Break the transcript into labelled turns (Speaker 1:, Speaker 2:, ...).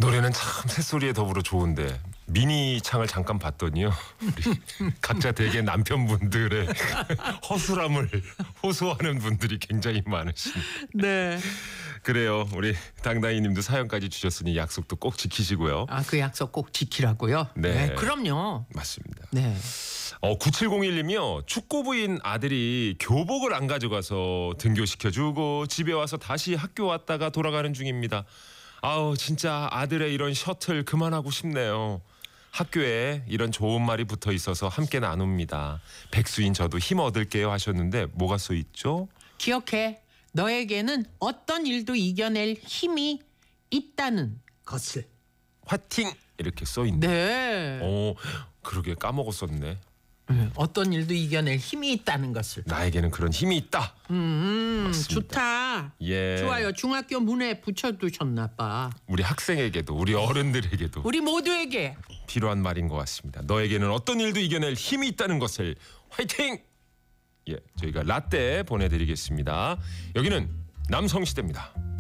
Speaker 1: 노래는 참 새소리에 더불어 좋은데 미니 창을 잠깐 봤더니요. 우리 각자 대개 남편분들의 허술함을 호소하는 분들이 굉장히 많으시네.
Speaker 2: 네.
Speaker 1: 그래요. 우리 당당이님도 사연까지 주셨으니 약속도 꼭 지키시고요.
Speaker 2: 아, 그 약속 꼭 지키라고요?
Speaker 1: 네.
Speaker 2: 그럼요.
Speaker 1: 맞습니다.
Speaker 2: 네.
Speaker 1: 9701님이요. 축구부인 아들이 교복을 안 가져가서 등교시켜주고 집에 와서 다시 학교 왔다가 돌아가는 중입니다. 아우 진짜 아들의 이런 셔틀 그만하고 싶네요. 학교에 이런 좋은 말이 붙어 있어서 함께 나눕니다. 백수인 저도 힘 얻을게요 하셨는데 뭐가 써 있죠?
Speaker 2: 기억해. 너에게는 어떤 일도 이겨낼 힘이 있다는 것을.
Speaker 1: 화팅 이렇게 써 있네.
Speaker 2: 네.
Speaker 1: 그러게 까먹었었네.
Speaker 2: 어떤 일도 이겨낼 힘이 있다는 것을.
Speaker 1: 나에게는 그런 힘이 있다. 맞습니다.
Speaker 2: 좋다.
Speaker 1: 예.
Speaker 2: 좋아요. 중학교 문에 붙여두셨나 봐.
Speaker 1: 우리 학생에게도 우리 어른들에게도
Speaker 2: 우리 모두에게.
Speaker 1: 필요한 말인 것 같습니다. 너에게는 어떤 일도 이겨낼 힘이 있다는 것을. 화이팅! 예, 저희가 라떼 보내드리겠습니다. 여기는 남성시대입니다.